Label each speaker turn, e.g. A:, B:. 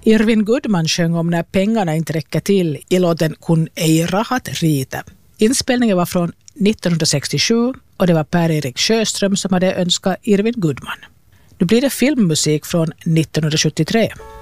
A: Irvin Goodman sjöng om när pengarna inte räcker till i låten Kun ei rahat riitä. Inspelningen var från 1967 och det var Per-Erik Sjöström som hade önskat Irvin Goodman. Nu blir det filmmusik från 1973.